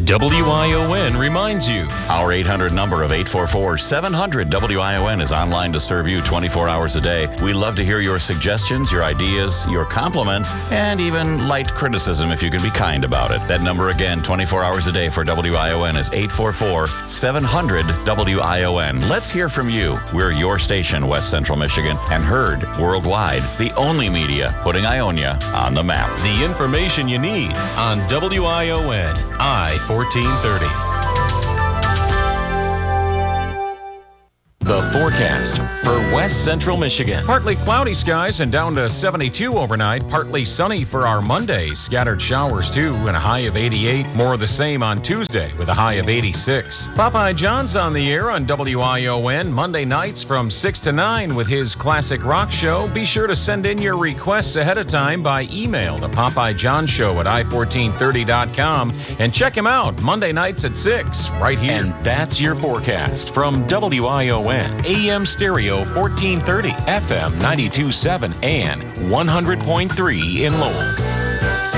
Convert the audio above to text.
WION reminds you. Our 800 number of 844-700-WION is online to serve you 24 hours a day. We love to hear your suggestions, your ideas, your compliments, and even light criticism if you can be kind about it. That number again, 24 hours a day for WION is 844-700-WION. Let's hear from you. We're your station, West Central Michigan, and heard worldwide. The only media putting Ionia on the map. The information you need on WION I-1430. The forecast for West Central Michigan. Partly cloudy skies and down to 72 overnight. Partly sunny for our Monday. Scattered showers too and a high of 88. More of the same on Tuesday with a high of 86. Popeye John's on the air on WION Monday nights from 6 to 9 with his classic rock show. Be sure to send in your requests ahead of time by email to Popeye John Show at i1430.com and check him out Monday nights at 6 right here. And that's your forecast from WION. AM Stereo 1430, FM 92.7, and 100.3 in Lowell.